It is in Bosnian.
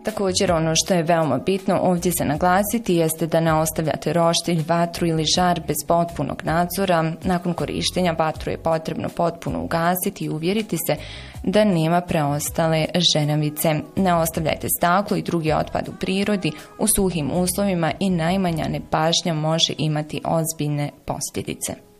Također ono što je veoma bitno ovdje se naglasiti jeste da ne ostavljate roštilj, vatru ili žar bez potpunog nadzora. Nakon korištenja vatru je potrebno potpuno ugasiti i uvjeriti se da nema preostale žeravice. Ne ostavljajte staklo i drugi otpad u prirodi, u suhim uslovima i najmanja nepažnja može imati ozbiljne posljedice.